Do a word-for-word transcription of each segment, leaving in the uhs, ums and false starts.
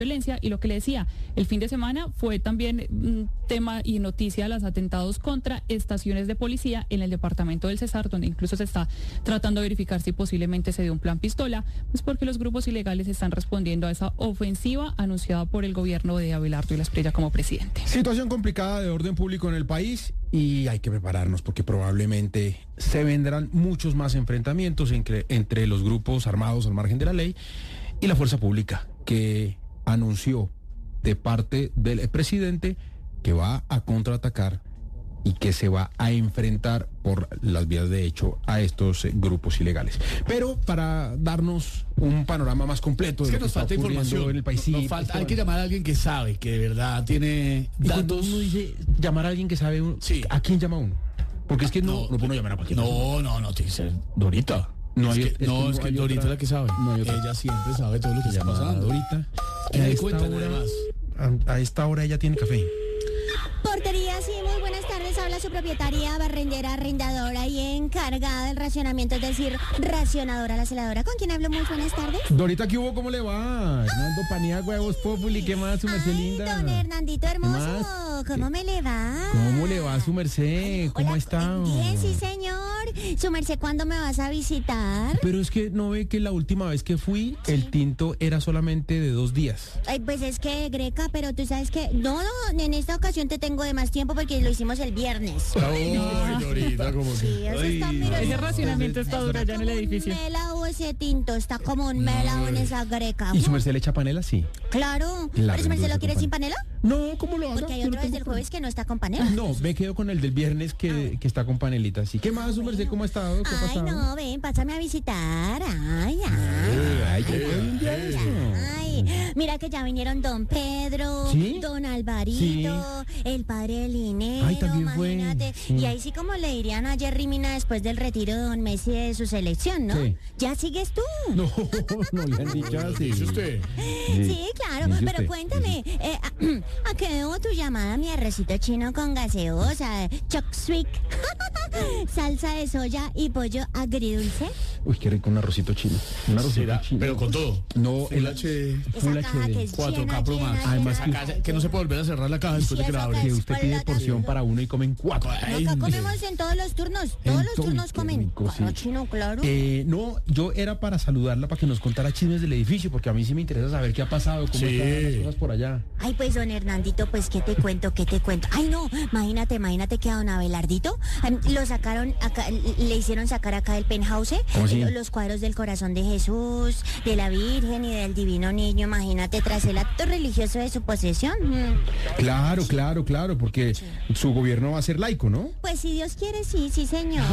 violencia. Y lo que le decía, el fin de semana fue también un tema y noticia de los atentados contra estaciones de policía en el departamento del Cesar, donde incluso se está tratando de verificar si posiblemente se dio un plan pistola, pues porque los grupos ilegales están respondiendo a esa ofensiva anunciada por el gobierno de Abelardo Illas Prilla como presidente. Situación complicada de orden público en el país y hay que prepararnos porque probablemente se vendrán muchos más enfrentamientos entre, entre los grupos armados al margen de la ley y la fuerza pública, que anunció de parte del presidente que va a contraatacar y que se va a enfrentar por las vías de hecho a estos eh, grupos ilegales. Pero para darnos un panorama más completo es de que lo nos que falta está ocurriendo información en el país. nos Sí, falta, es hay que llamar a alguien que sabe, que de verdad tiene y cuando datos. uno dice llamar a alguien que sabe, uno, Sí. ¿a quién llama uno? Porque es que no, no, no puedo llamar a cualquier persona. No, no, no, tiene que ser Dorita. No es hay- que, es que no, no es que hay Dorita otra- es la que sabe. no hay otra. Ella siempre sabe todo lo que está Llamar a pasando. Dorita. Y A ahí esta cuentan hora- además. A, a esta hora ella tiene café. Portería, sí, muy buenas tardes. Habla su propietaria, barrendera, arrendadora y encargada del racionamiento, es decir, racionadora, la celadora. ¿Con quién hablo? Muy buenas tardes. Dorita, ¿qué hubo? ¿Cómo le va? Hernando Paniagua, huevos populi, ¿qué más, su merced Ay, linda? don Hernandito hermoso, más? ¿cómo me le va? ¿Cómo le va su merced? ¿Cómo Hola, está? Bien, sí, señor. Su merced, ¿cuándo me vas a visitar? Pero es que no ve que la última vez que fui, el tinto era solamente de dos días. Ay, pues es que, Greca, pero tú sabes que... No, no, en esta ocasión te tengo de más tiempo porque lo hicimos el viernes. Ay, Dorita, como Sí, que. eso Ay, está, mira, Ese eso- racionamiento está duro allá en el edificio. Como un melao ese tinto, está como un melao en esa Greca. ¿Y su merced le echa panela? Sí. Claro. La ¿Pero su merced dulce lo quiere con sin panela? No, ¿cómo lo haga? Porque hay Yo no otro desde tengo el pan- jueves que no está con panela. No, me quedo con el del viernes que, que está con panelita. ¿Sí? ¿Qué más, su merced? ¿Cómo ha estado? ¿Qué ha Ay, pasado? no, ven, pásame a visitar. Ay, ay. Eh, ay, qué buen día eso. Ay, mira que ya vinieron don Pedro, ¿Sí? don Alvarito, el padre del dinero, Ay, también fue, imagínate. sí. Y ahí sí como le dirían a Jerry Mina después del retiro de don Messi de su selección, ¿no? Sí. ¿Ya sigues tú? No, no le han dicho así. ¿Dice usted? Sí, claro, Dice pero usted, cuéntame, eh, ¿a, a qué debo tu llamada, mi arrocito chino con gaseosa, choc sweet, salsa de soya y pollo agridulce? Uy, qué rico un arrocito chino. Un arrocito Será, chino. pero con todo. No, Full el H, Full Esa caja H D. que es cuatro K llena, Pro llena, Max. llena, Además llena, Acá, que no se puede volver a cerrar la caja después Sí, de que la eso abren. que que es usted por pide la porción tarde. para uno y comen cuatro. Ay, Acá no. comemos en todos los turnos, En todos los todo, turnos qué comen. rico, sí. Claro, chino, claro. Eh, no, yo era para saludarla, para que nos contara chismes del edificio, porque a mí sí me interesa saber qué ha pasado, cómo Sí. están las cosas por allá. Ay, pues don Hernandito, pues qué te cuento, qué te cuento. Ay, no, imagínate, imagínate que a don Abelardito em, lo sacaron acá, le hicieron sacar acá del penthouse, ¿Cómo así? eh, los cuadros del corazón de Jesús, de la Virgen y del Divino Niño, imagínate, tras el acto religioso de su posesión. Mm. Claro, claro, claro, porque su gobierno va a ser laico, ¿no? Pues si Dios quiere, sí, sí, señor.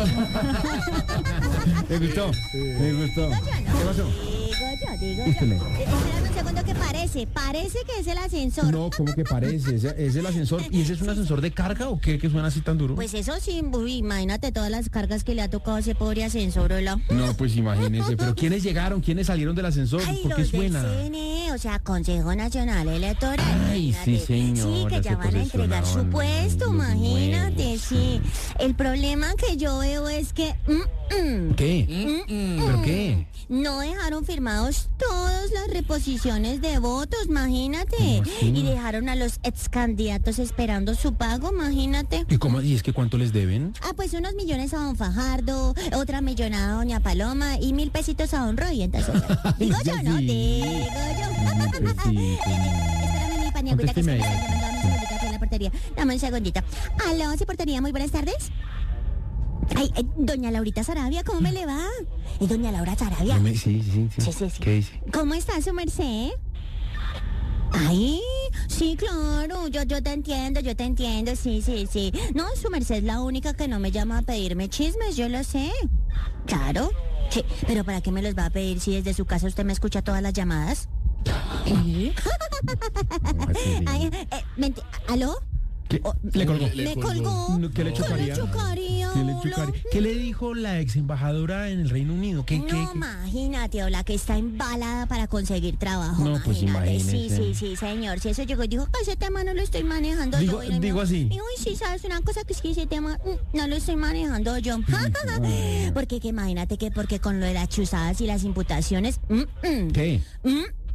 Me gustó, me gustó. ¿Qué pasó? Digo yo, digo yo. Híjole. Eh, espérame un segundo que parece, parece que es el ascensor. No, ¿cómo que parece? ¿Es, es el ascensor? ¿Y ese es un ascensor de carga o qué que suena así tan duro? Pues eso sí, uy, imagínate todas las cargas que le ha tocado a ese pobre ascensor, hola. No, pues imagínese. Pero ¿quiénes llegaron? ¿Quiénes salieron del ascensor? Ay, ¿Por qué los del suena? C N E, o sea, Consejo Nacional Electoral. Ay, sí, imagínate. señora, Sí, que ya se van a entregar su posesionaban puesto, los imagínate, nuevos. sí. El problema que yo veo es que mm, mm, ¿Qué? ¿Pero qué? no dejaron firmados todas las reposiciones de votos, imagínate. ¿Cómo así? Y dejaron a los ex candidatos esperando su pago, imagínate. ¿Y cómo? ¿Y es que cuánto les deben? Ah, pues unos millones a don Fajardo, otra millonada a doña Paloma y mil pesitos a don Roy. Entonces, digo yo, Ya ¿no? sí. Digo yo. Mil pesitos. Espérame mi paniagüita que se Contésteme me ahí. está llamando. Dame un segundito aquí en la portería. Dame un segundito. Aló, ¿sí portería? Muy buenas tardes. Ay, eh, doña Laurita Sarabia, ¿cómo me le va? Eh, doña Laura Sarabia. No me- Sí, sí, sí. Sí, sí, sí. ¿Qué dice? ¿Cómo está su merced? Ay, sí, claro, yo, yo te entiendo, yo te entiendo, sí, sí, sí. No, su merced es la única que no me llama a pedirme chismes, yo lo sé. Claro, sí, pero ¿para qué me los va a pedir si desde su casa usted me escucha todas las llamadas? ¿Eh? No, así, Ay, eh, menti- ¿Aló? ¿Qué? Oh, Le colgó. Le ¿Me colgó. colgó? No, ¿qué le chocaría? ¿Qué le chocaría? ¿Qué le hola? chocaría? ¿Qué le dijo la ex embajadora en el Reino Unido? ¿Qué, No, qué, qué? imagínate, o la que está embalada para conseguir trabajo. No, pues imagínate. Sí, imagínese. sí, sí, señor. Si eso llegó y dijo, ese tema no lo estoy manejando Digo- yo. Y le digo dijo, así. Digo, uy, sí, sabes una cosa que es que ese tema mm, no lo estoy manejando yo. Porque que imagínate que porque con lo de las chuzadas y las imputaciones, mm, mm, ¿Qué? mm,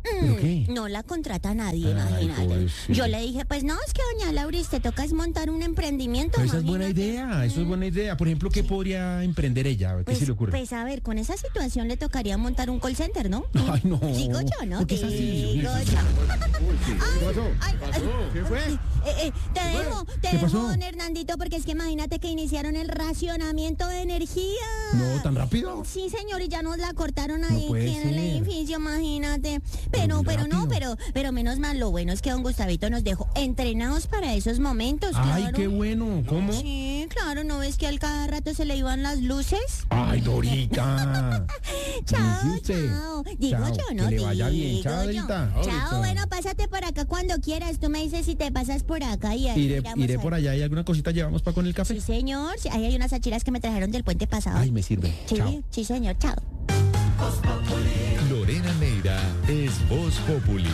¿Pero qué? No la contrata nadie, Ay, imagínate. pobrecita. Yo le dije, pues no, es que doña Lauris, te toca es montar un emprendimiento. Pero esa es buena imagínate. idea, eso es buena idea. Por ejemplo, ¿qué podría emprender ella? ¿Qué Pues, se le ocurre? pues a ver, con esa situación le tocaría montar un call center, ¿no? Ay, no. Digo yo, ¿no? ¿Por qué es así? Digo Ay, yo. ¿Qué pasó? Ay, ay, ¿Qué fue? Eh, eh, te dejo, te ¿Qué dejo, pasó? don Hernandito, porque es que imagínate que iniciaron el racionamiento de energía. No, ¿tan rápido? Sí, señor, y ya nos la cortaron ahí puede aquí en el ser. edificio, imagínate. Pero, muy pero no, rápido. pero, pero menos mal, lo bueno es que don Gustavito nos dejó entrenados para esos momentos, Ay, claro. qué bueno. ¿Cómo? Sí, claro, ¿no ves que al cada rato se le iban las luces? Ay, Dorita. Chao, Dice usted. chao. Digo Chao, yo, ¿no? que le vaya bien. Digo Chao, yo. Dorita. Chao, bueno, pásate por acá cuando quieras. Tú me dices si te pasas por acá y ahí Iré, miramos iré a por ver. allá y alguna cosita llevamos para con el café. Sí, señor. Sí, ahí hay unas achiras que me trajeron del puente pasado. Ay, me sirve. Sí, Chao. sí, señor. Chao. Lorena Neira es Voz Populi.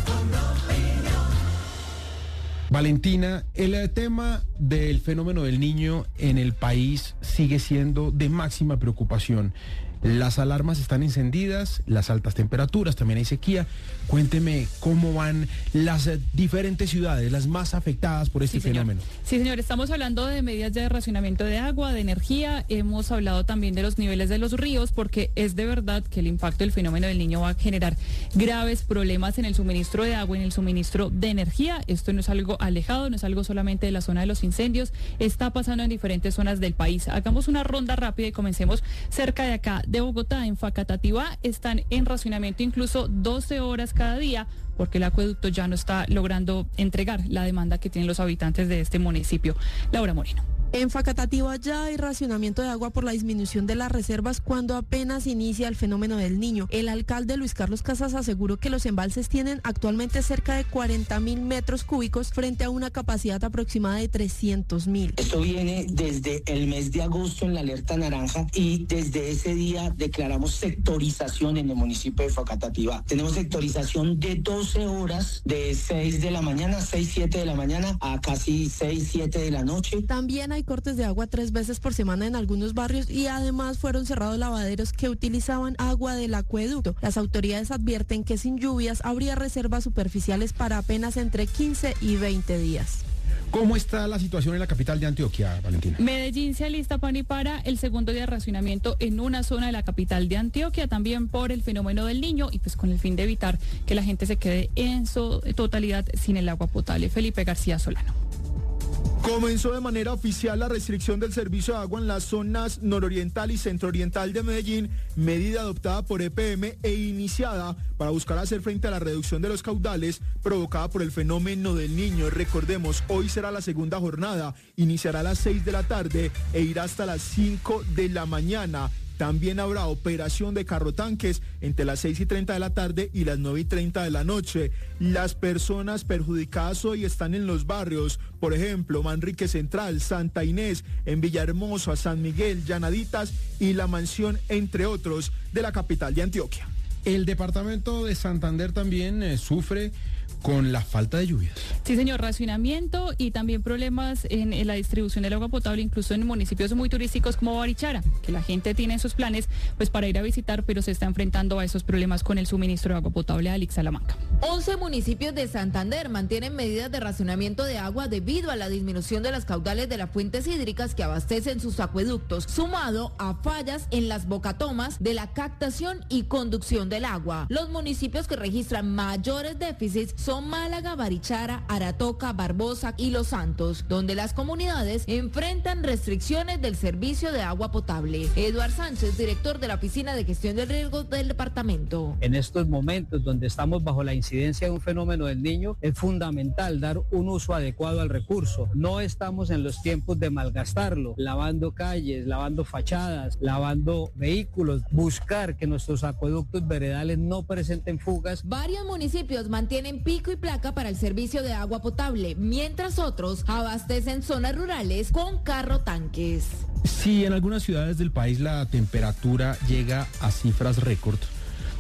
Valentina, el eh, tema del fenómeno del niño en el país sigue siendo de máxima preocupación. Las alarmas están encendidas, las altas temperaturas, también hay sequía. Cuénteme cómo van las eh, diferentes ciudades, las más afectadas por este Sí, señor. fenómeno. Sí, señor, estamos hablando de medidas de racionamiento de agua, de energía, hemos hablado también de los niveles de los ríos, porque es de verdad que el impacto del fenómeno del niño va a generar graves problemas en el suministro de agua, en el suministro de energía. Esto no es algo alejado, no es algo solamente de la zona de los incendios, está pasando en diferentes zonas del país. Hagamos una ronda rápida y comencemos cerca de acá, de Bogotá, en Facatativá, están en racionamiento incluso doce horas cada día, porque el acueducto ya no está logrando entregar la demanda que tienen los habitantes de este municipio. Laura Moreno. En Facatativá ya hay racionamiento de agua por la disminución de las reservas cuando apenas inicia el fenómeno del niño. El alcalde Luis Carlos Casas aseguró que los embalses tienen actualmente cerca de cuarenta mil metros cúbicos frente a una capacidad aproximada de trescientos mil. Esto viene desde el mes de agosto en la alerta naranja y desde ese día declaramos sectorización en el municipio de Facatativá. Tenemos sectorización de doce horas de seis de la mañana, seis, siete de la mañana a casi seis, siete de la noche. También hay cortes de agua tres veces por semana en algunos barrios y además fueron cerrados lavaderos que utilizaban agua del acueducto. Las autoridades advierten que sin lluvias habría reservas superficiales para apenas entre quince y veinte días. ¿Cómo está la situación en la capital de Antioquia, Valentina? Medellín se alista, Pani, para el segundo día de racionamiento en una zona de la capital de Antioquia, también por el fenómeno del niño y pues con el fin de evitar que la gente se quede en su totalidad sin el agua potable. Felipe García Solano. Comenzó de manera oficial la restricción del servicio de agua en las zonas nororiental y centrooriental de Medellín, medida adoptada por E P M e iniciada para buscar hacer frente a la reducción de los caudales provocada por el fenómeno del niño. Recordemos, hoy será la segunda jornada, iniciará a las seis de la tarde e irá hasta las cinco de la mañana. También habrá operación de carrotanques entre las seis y treinta de la tarde y las nueve y treinta de la noche. Las personas perjudicadas hoy están en los barrios, por ejemplo, Manrique Central, Santa Inés, en Villahermosa, San Miguel, Llanaditas y La Mansión, entre otros, de la capital de Antioquia. El departamento de Santander también eh, sufre con la falta de lluvias. Sí, señor, racionamiento y también problemas en, en la distribución del agua potable, incluso en municipios muy turísticos como Barichara, que la gente tiene sus planes pues para ir a visitar, pero se está enfrentando a esos problemas con el suministro de agua potable a Alix Salamanca. once municipios de Santander mantienen medidas de racionamiento de agua debido a la disminución de las caudales de las fuentes hídricas que abastecen sus acueductos, sumado a fallas en las bocatomas de la captación y conducción del agua. Los municipios que registran mayores déficits son Málaga, Barichara, Aratoca, Barbosa y Los Santos, donde las comunidades enfrentan restricciones del servicio de agua potable. Eduard Sánchez, director de la Oficina de Gestión del Riesgo del departamento. En estos momentos donde estamos bajo la incidencia de un fenómeno del niño, es fundamental dar un uso adecuado al recurso. No estamos en los tiempos de malgastarlo, lavando calles, lavando fachadas, lavando vehículos, buscar que nuestros acueductos veredales no presenten fugas. Varios municipios mantienen pico y placa para el servicio de agua potable, mientras otros abastecen zonas rurales con carro tanques. Sí, en algunas ciudades del país la temperatura llega a cifras récord,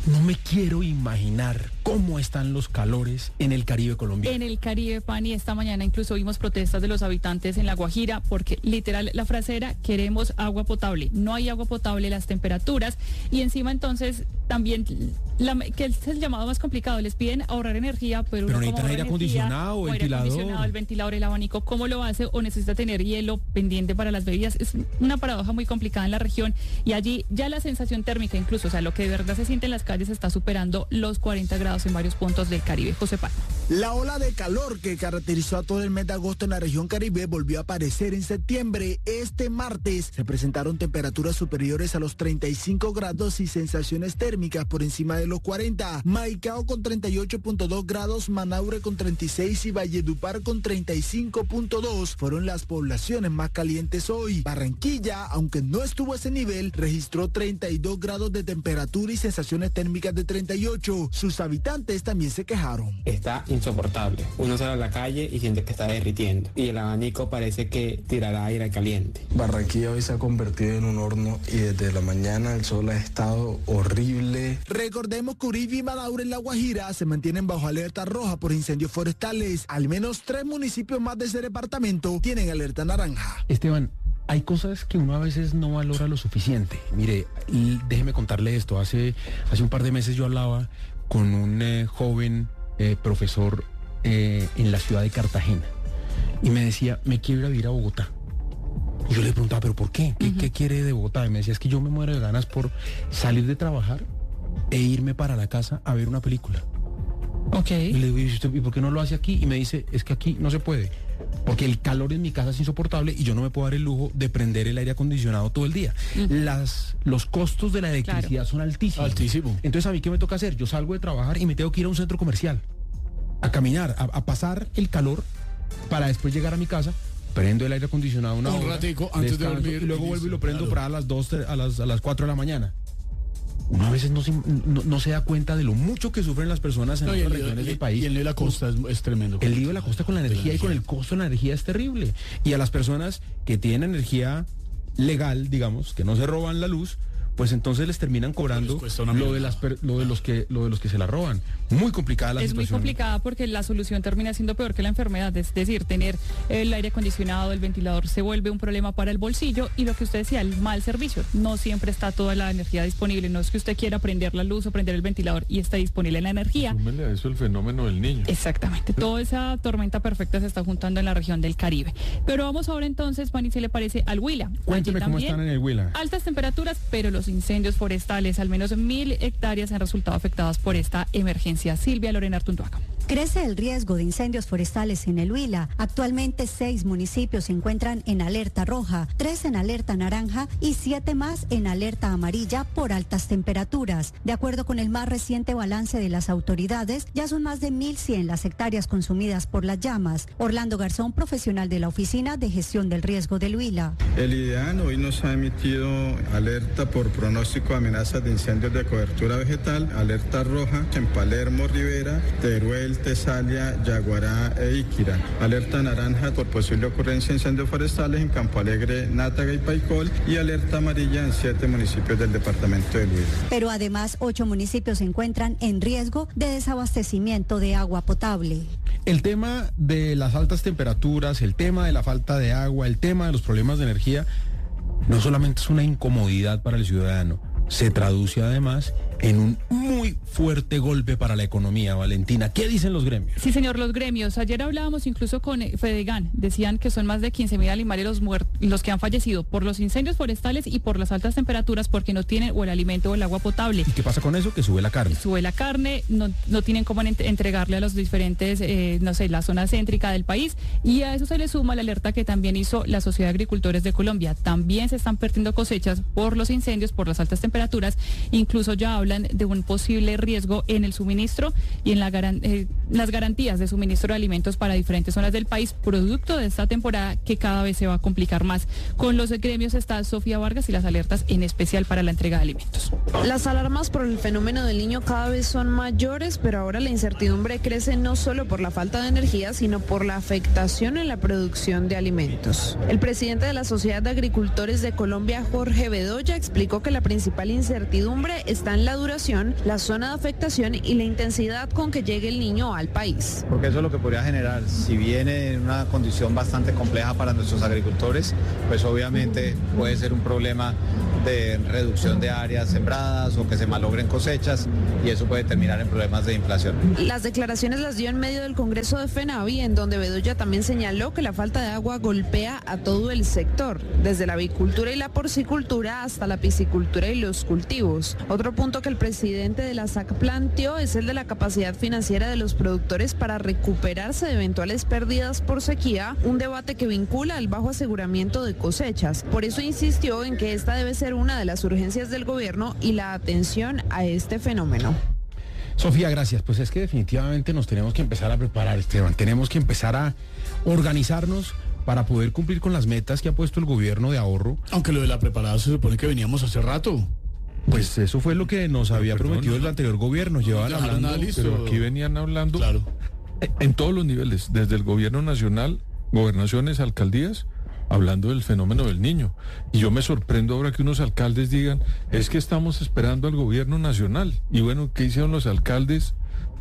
no me quiero imaginar cómo están los calores en el Caribe colombiano. En el Caribe, Pani, esta mañana incluso vimos protestas de los habitantes en La Guajira porque literal la frase era queremos agua potable. No hay agua potable, las temperaturas y encima entonces también la, que es el llamado más complicado, les piden ahorrar energía, pero, pero uno necesitan aire acondicionado, o ventilador. Aire acondicionado, el ventilador, el abanico, ¿cómo lo hace? O necesita tener hielo pendiente para las bebidas. Es una paradoja muy complicada en la región y allí ya la sensación térmica incluso, o sea, lo que de verdad se siente en las calles está superando los cuarenta grados en varios puntos del Caribe. José Pablo. La ola de calor que caracterizó a todo el mes de agosto en la región Caribe volvió a aparecer en septiembre. Este martes se presentaron temperaturas superiores a los treinta y cinco grados y sensaciones térmicas por encima de los cuarenta. Maicao con treinta y ocho punto dos grados, Manaure con treinta y seis y Valledupar con treinta y cinco punto dos fueron las poblaciones más calientes hoy. Barranquilla, aunque no estuvo a ese nivel, registró treinta y dos grados de temperatura y sensaciones térmicas de treinta y ocho. Sus habitantes también se quejaron. Está insoportable. Uno sale a la calle y siente que está derritiendo. Y el abanico parece que tirará aire caliente. Barranquilla hoy se ha convertido en un horno y desde la mañana el sol ha estado horrible. Recordemos que Uribe y Manaure en La Guajira se mantienen bajo alerta roja por incendios forestales. Al menos tres municipios más de ese departamento tienen alerta naranja. Esteban, hay cosas que uno a veces no valora lo suficiente. Mire, déjeme contarle esto. Hace, hace un par de meses yo hablaba con un eh, joven eh, profesor eh, en la ciudad de Cartagena y me decía, me quiero ir a vivir a Bogotá. Y yo le preguntaba, ¿pero por qué? ¿Qué, uh-huh. ¿qué quiere de Bogotá? Y me decía, es que yo me muero de ganas por salir de trabajar e irme para la casa a ver una película. Ok. Y le digo, ¿y, usted, ¿y por qué no lo hace aquí? Y me dice, es que aquí no se puede. Porque el calor en mi casa es insoportable y yo no me puedo dar el lujo de prender el aire acondicionado todo el día. Uh-huh. Las, los costos de la electricidad claro. son altísimos. Altísimo. Entonces, ¿a mí qué me toca hacer? Yo salgo de trabajar y me tengo que ir a un centro comercial, a caminar, a, a pasar el calor para después llegar a mi casa, prendo el aire acondicionado una un hora, ratico antes de dormir. Y luego y vuelvo y lo prendo claro. para a las dos, a las, a las cuatro de la mañana. Uno a veces no se, no, no se da cuenta de lo mucho que sufren las personas en no, otras regiones y, del país. Y el lío de la costa es, es tremendo. El lío de la costa con la energía, la energía y con el costo de la energía es terrible. Y a las personas que tienen energía legal, digamos, que no se roban la luz, pues entonces les terminan cobrando lo de las lo de los que lo de los que se la roban. Muy complicada la es situación. Es muy complicada porque la solución termina siendo peor que la enfermedad, es decir, tener el aire acondicionado, el ventilador se vuelve un problema para el bolsillo y lo que usted decía, el mal servicio. No siempre está toda la energía disponible, no es que usted quiera prender la luz o prender el ventilador y está disponible la energía. Súmele a eso el fenómeno del niño. Exactamente, toda esa tormenta perfecta se está juntando en la región del Caribe. Pero vamos ahora entonces, Pani, se le parece al Huila. Cuénteme cómo están en el Huila. Altas temperaturas, pero los incendios forestales, al menos mil hectáreas han resultado afectadas por esta emergencia. Silvia Lorena Artunduaga. Crece el riesgo de incendios forestales en el Huila. Actualmente seis municipios se encuentran en alerta roja, tres en alerta naranja y siete más en alerta amarilla por altas temperaturas. De acuerdo con el más reciente balance de las autoridades, ya son más de mil cien las hectáreas consumidas por las llamas. Orlando Garzón, profesional de la Oficina de Gestión del Riesgo del Huila. El IDEAN hoy nos ha emitido alerta por pronóstico de amenazas de incendios de cobertura vegetal, alerta roja en Palermo, Rivera, Teruel, Tesalia, Yaguará e Iquira. Alerta naranja por posible ocurrencia de incendios forestales en Campo Alegre, Nátaga y Paicol y alerta amarilla en siete municipios del departamento del Huila. Pero además ocho municipios se encuentran en riesgo de desabastecimiento de agua potable. El tema de las altas temperaturas, el tema de la falta de agua, el tema de los problemas de energía, no solamente es una incomodidad para el ciudadano, se traduce además en un muy fuerte golpe para la economía. Valentina, ¿qué dicen los gremios? Sí, señor, los gremios. Ayer hablábamos incluso con Fedegan. Decían que son más de quince mil animales los, muert- los que han fallecido por los incendios forestales y por las altas temperaturas porque no tienen o el alimento o el agua potable. ¿Y qué pasa con eso? Que sube la carne. Sube la carne, no, no tienen cómo ent- entregarle a los diferentes, eh, no sé, la zona céntrica del país. Y a eso se le suma la alerta que también hizo la Sociedad de Agricultores de Colombia. También se están perdiendo cosechas por los incendios, por las altas temperaturas. Incluso ya hablan de un posible riesgo en el suministro y en la garan- eh, las garantías de suministro de alimentos para diferentes zonas del país, producto de esta temporada que cada vez se va a complicar más. Con los gremios está Sofía Vargas y las alertas en especial para la entrega de alimentos. Las alarmas por el fenómeno del Niño cada vez son mayores, pero ahora la incertidumbre crece no solo por la falta de energía, sino por la afectación en la producción de alimentos. El presidente de la Sociedad de Agricultores de Colombia, Jorge Bedoya, explicó que la principal incertidumbre está en la duración, la zona de afectación y la intensidad con que llegue el niño al país. Porque eso es lo que podría generar, si viene en una condición bastante compleja para nuestros agricultores, pues obviamente puede ser un problema de reducción de áreas sembradas o que se malogren cosechas y eso puede terminar en problemas de inflación. Las declaraciones las dio en medio del Congreso de FENAVI, en donde Bedoya también señaló que la falta de agua golpea a todo el sector, desde la avicultura y la porcicultura hasta la piscicultura y los cultivos. Otro punto que el presidente de la S A C planteó es el de la capacidad financiera de los productores para recuperarse de eventuales pérdidas por sequía, un debate que vincula al bajo aseguramiento de cosechas. Por eso insistió en que esta debe ser una de las urgencias del gobierno y la atención a este fenómeno. Sofía, gracias. Pues es que definitivamente nos tenemos que empezar a preparar, Esteban. Tenemos que empezar a organizarnos para poder cumplir con las metas que ha puesto el gobierno de ahorro. Aunque lo de la preparada se supone que veníamos hace rato. Pues eso fue lo que nos había Perdón, prometido el anterior gobierno. Llevaban hablando, pero aquí venían hablando claro. en todos los niveles, desde el gobierno nacional, gobernaciones, alcaldías, hablando del fenómeno del niño. Y yo me sorprendo ahora que unos alcaldes digan, es que estamos esperando al gobierno nacional. Y bueno, ¿qué hicieron los alcaldes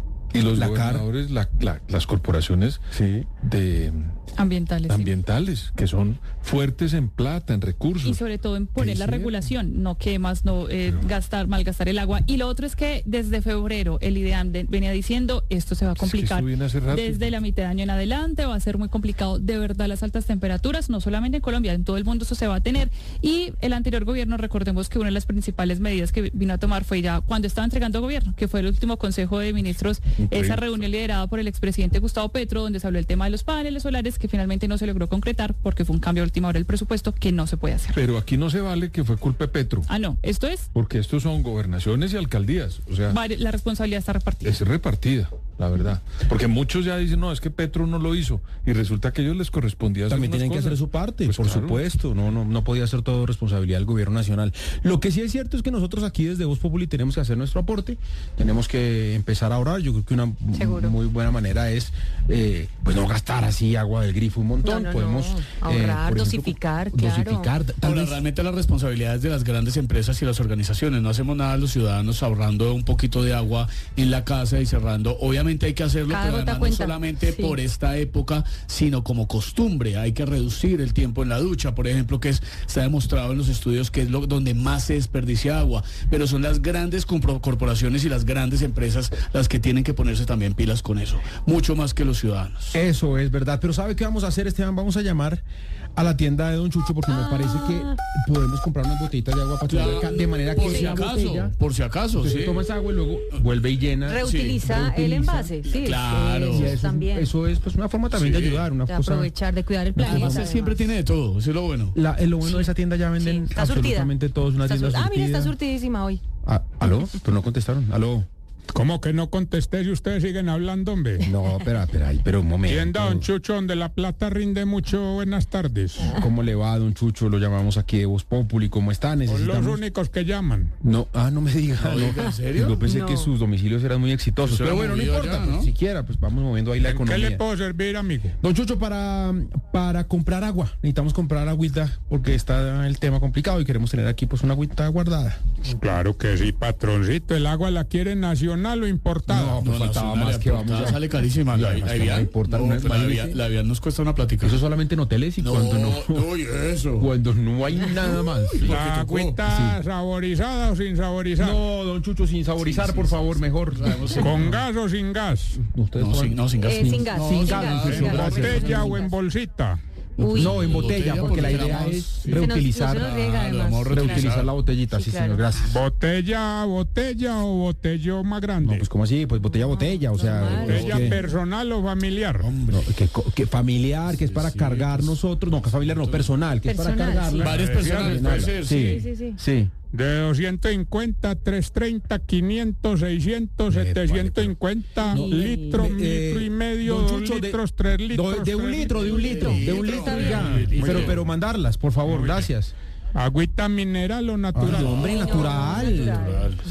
y los la gobernadores, la, la, las corporaciones sí. de ambientales, ambientales sí. que son fuertes en plata, en recursos? Y sobre todo en poner la regulación, no quemas, no eh, no. gastar, malgastar el agua. Y lo otro es que desde febrero el IDEAM de, venía diciendo, esto se va a complicar. Es que desde la mitad de año en adelante va a ser muy complicado. De verdad, las altas temperaturas, no solamente en Colombia, en todo el mundo eso se va a tener. Y el anterior gobierno, recordemos que una de las principales medidas que vino a tomar fue ya cuando estaba entregando gobierno, que fue el último Consejo de Ministros, increíble. Esa reunión liderada por el expresidente Gustavo Petro, donde se habló el tema de los paneles solares, que finalmente no se logró concretar porque fue un cambio a última hora del presupuesto que no se puede hacer. Pero aquí no se vale que fue culpa de Petro. Ah, no, esto es... Porque estos son gobernaciones y alcaldías, o sea... La responsabilidad está repartida. Es repartida, la verdad. Porque muchos ya dicen, no, es que Petro no lo hizo, y resulta que a ellos les correspondía hacer También tienen cosas. que hacer su parte, pues por claro. supuesto, no, no, no podía ser todo responsabilidad del gobierno nacional. Lo que sí es cierto es que nosotros aquí desde Voz Populi tenemos que hacer nuestro aporte, tenemos que empezar a ahorrar. Yo creo que una Seguro. muy buena manera es eh, pues no gastar así agua del grifo un montón. No, no, Podemos no. Eh, ahorrar, ejemplo, dosificar, claro. Dosificar, tal Ahora, vez... realmente la responsabilidad es de las grandes empresas y las organizaciones. No hacemos nada los ciudadanos ahorrando un poquito de agua en la casa y cerrando. Obviamente hay que hacerlo, Cada pero gota además cuenta. no solamente Sí. por esta época, sino como costumbre. Hay que reducir el tiempo en la ducha, por ejemplo, que es, está demostrado en los estudios que es lo donde más se desperdicia agua. Pero son las grandes compro- corporaciones y las grandes empresas las que tienen que ponerse también pilas con eso. Mucho más que los ciudadanos. Eso es verdad, pero ¿sabe qué vamos a hacer, Esteban? Vamos a llamar a la tienda de Don Chucho porque me parece que podemos comprar unas botellitas de agua para Claro, acá, de manera por que si la acaso, botella, por si acaso, usted sí. toma esa agua y luego vuelve y llena. Reutiliza, Sí, reutiliza. el envase, sí. Claro. Eso, Y eso, también. eso es pues una forma también Sí. de ayudar, una De cosa. aprovechar, de cuidar el Además, planeta. él siempre tiene de todo, eso es lo bueno. La, eh, lo bueno de esa tienda ya venden Sí, está surtida. absolutamente todo, es una Está tienda sur- Ah, mira, está surtida. surtidísima hoy. Ah, ¿aló? Pero no contestaron. ¿Aló? ¿Cómo que no contesté si ustedes siguen hablando, hombre? No, espera, espera, pero un momento. Tienda Don Chucho, donde la plata rinde mucho. Buenas tardes. ¿Cómo le va, Don Chucho? Lo llamamos aquí de Voz Populi. ¿Cómo está? Son Necesitamos... los únicos que llaman. No, ah, no me diga. No, no. ¿en serio? Yo pensé No. que sus domicilios eran muy exitosos. Eso Pero era bueno, no movido importa. ya, ¿no? Pues, siquiera, pues vamos moviendo ahí la ¿En qué economía. le puedo servir, amigo? Don Chucho, para, para comprar agua, necesitamos comprar agüita porque está el tema complicado y queremos tener aquí pues una agüita guardada. Claro que sí, patroncito. ¿El agua la quiere nacional o importada? No, pues faltaba nacional, más que vamos a... sale carísima. Y La, además la, que no Evian, importa, no, no, pero la, imagínese. Evian, la Evian nos cuesta una plática. Eso solamente en hoteles y no, cuando no... no, y eso. Cuando no hay nada más. ¿La agüita saborizada o sin saborizar? No, Don Chucho, sin saborizar, Sí, sí, por sí, favor, sí. mejor. ¿Con gas o sin gas? Ustedes No, toman- sin, no, sin gas. Eh, sin gas. Sin sin gas, gas, Don sin Chucho, ¿En gas. gracias. botella o en bolsita? Uy. No, en botella, botella, porque la porque idea éramos- es sí. reutilizar, Se nos- se nos riega, Claro, además. vamos a reutilizar reutilizar. la botellita, sí, Sí, señor, claro. gracias. ¿Botella, botella o botellón más grande? No, pues como así, pues botella, botella, o sea... normal. es ¿Botella que- personal o familiar? Hombre. no, que, co- que familiar, que es para sí, cargar pues, nosotros, no, que familiar no, personal, que es para Personal, cargarla. sí. Varias personas Sí, puede ser, Sí, Sí, sí, sí. sí. De doscientos cincuenta, trescientos treinta, quinientos, seiscientos, Eh, setecientos vale, cincuenta, No, litro, eh, litro y medio, don dos Chucho, de- litros, tres litros. Do- de un tres litro, de un litro, de un litro, Está ya. bien. Pero, pero mandarlas, por favor, Muy bien. gracias. Agüita mineral o natural. Ay, hombre, natural. Natural.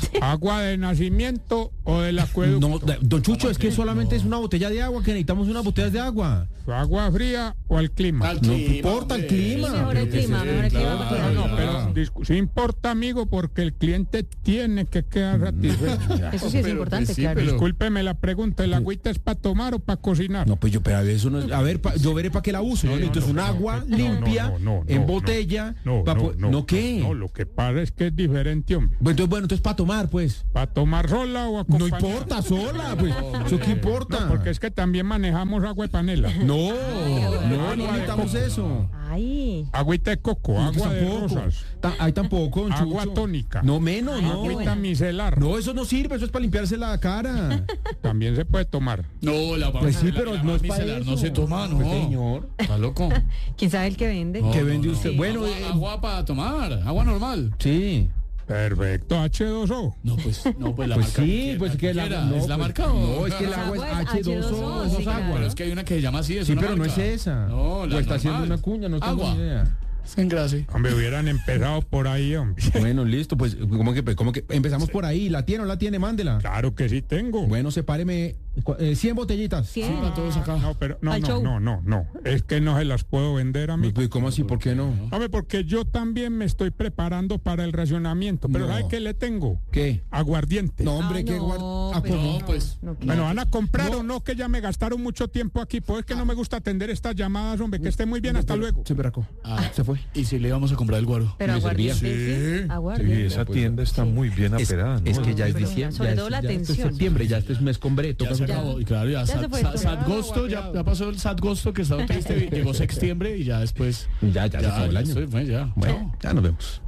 ¿Agua de nacimiento o del acueducto? No, don Chucho, es que solamente es una botella de agua, que necesitamos unas botellas de agua. ¿Agua fría o al clima? Al no clima, importa el clima. Sí, mejor el clima, mejor el clima. Claro, no, pero discu- sí importa, amigo, porque el cliente tiene que quedar satisfecho. Eso sí es Pero, importante, pues sí, claro. pero... Discúlpeme la pregunta, ¿el agüita es para tomar o para cocinar? No, pues yo, pero a ver, eso no es, a ver, pa, yo veré para qué la uso. No, Yo necesito no, es un no, agua no, limpia, no, no, no, en no, botella. No, pa no, po- no, ¿no qué? No, lo que pasa es que es diferente, hombre. Pues entonces, bueno, entonces para tomar, pues. ¿Para tomar sola o No acompañada? importa, sola, pues. ¿Eso qué importa? No, porque es que también manejamos agua de panela. No, no, no necesitamos eso. Ay. Agüita de coco, No, agua de tampoco. rosas. Ta- Ahí tampoco, don Agua Chucho. tónica. No, menos, no. Agüita micelar. No, eso no sirve, eso es para limpiarse la cara. También se puede tomar. No, la Pues sí, la- pero la no es micelar para no eso. se toma, no. Pues, señor. Está loco. ¿Quién sabe el que vende? No, ¿Qué no, vende no. usted? Sí. Bueno, agua, eh, agua para tomar, agua normal. Sí. Perfecto, hache dos o. No, pues, no, pues la Pues marca. sí, pues que la quiera. no, ¿Es la pues, marca o? No, es que el agua es Agua es H dos O, H dos O, eso sí, es agua. Pero es que hay una que se llama así, es Sí, una pero no es marca. esa. No, la O está haciendo normal. una cuña, no tengo Agua. ni idea. Sin gracia. Hombre, hubieran empezado por ahí, hombre. Bueno, listo, pues, ¿cómo que, cómo que empezamos por ahí? ¿La tiene o la tiene? Mándela. Claro que sí tengo. Bueno, sepáreme cu- eh, cien botellitas. Cien. Sí, para todos acá. No, pero no, Al no, show. no, no, no. Es que no se las puedo vender a mí. Pues, ¿cómo así? ¿Por qué no? Hombre, porque yo también me estoy preparando para el racionamiento. Pero No. ¿sabe qué le tengo? ¿Qué? Aguardiente. No, hombre, Ah, qué no, guar- ¿A pero cómo? No, pues. No, ¿qué? Bueno, ¿van a comprar No. o no? Que ya me gastaron mucho tiempo aquí. Pues es que no me gusta atender estas llamadas, hombre. Que esté muy bien, hasta luego. Se peracó. Ah, Se fue. y si le íbamos a comprar el guaro. Pero me servía. aguardiente, sí. Sí, Aguardiente. esa pues, tienda está muy bien Es, aperada, ¿no? es que ya es Pero diciembre. sobre ya todo es- la ya esto es atención. septiembre, ya esto es mes con bre. Ya toca se sacar- acabó, y claro, ya, Ya Sad- se fue Sad- todo. Sadgosto, ya, ya pasó el Sadgosto que estaba triste, y llegó sextiembre y ya después. Ya, ya, se acabó el año. estoy- bueno, ya. Bueno, Chao. ya nos vemos.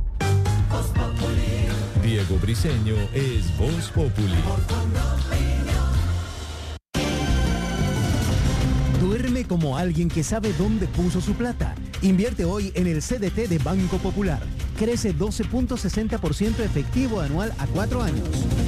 Diego Briseño es Voz Populi. Duerme como alguien que sabe dónde puso su plata. Invierte hoy en el C D T de Banco Popular. Crece doce punto sesenta por ciento efectivo anual a cuatro años.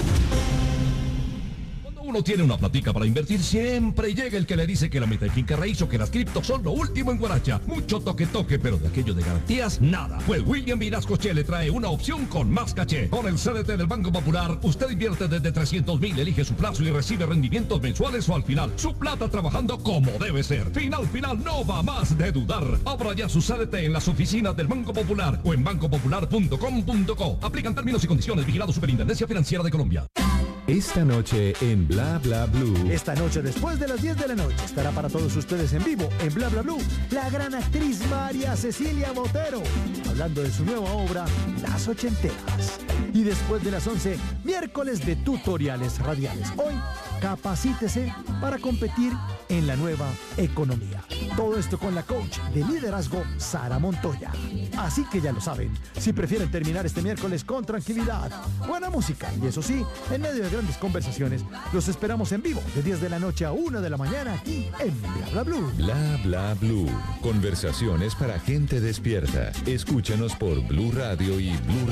Uno tiene una platica para invertir, siempre llega el que le dice que la meta de finca raíz o que las criptos son lo último en Guaracha. Mucho toque toque, pero de aquello de garantías, nada. Pues William Vinascoche le trae una opción con más caché. Con el C D T del Banco Popular, usted invierte desde trescientos mil, elige su plazo y recibe rendimientos mensuales o al final. Su plata trabajando como debe ser. Final, final, no va más de dudar. Abra ya su C D T en las oficinas del Banco Popular o en banco popular punto com punto co. Aplican términos y condiciones. Vigilado Superintendencia Financiera de Colombia. Esta noche en Bla Bla Blue. Esta noche, después de las diez de la noche, estará para todos ustedes en vivo, en Bla Bla Blue, la gran actriz María Cecilia Botero, hablando de su nueva obra, Las Ochenteras. Y después de las once, miércoles de tutoriales radiales. Hoy, capacítese para competir en la nueva economía. Todo esto con la coach de liderazgo, Sara Montoya. Así que ya lo saben, si prefieren terminar este miércoles con tranquilidad, buena música y eso sí, en medio de grandes conversaciones, los esperamos en vivo de diez de la noche a una de la mañana aquí en Bla Bla Blue. Bla Bla Blue. Conversaciones para gente despierta. Escúchanos por Blue Radio y Blue